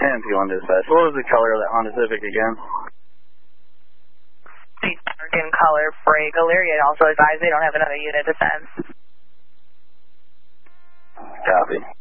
10-2 on dispatch. What was the color of that Honda Civic again? In color, break. Elyria also advised they don't have another unit to send. Copy.